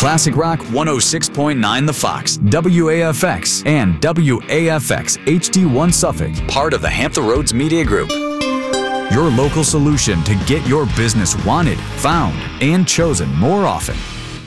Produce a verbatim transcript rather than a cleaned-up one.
Classic Rock one oh six point nine The Fox, W A F X, and W A F X H D one Suffolk, part of the Hampton Roads Media Group. Your local solution to get your business wanted, found, and chosen more often.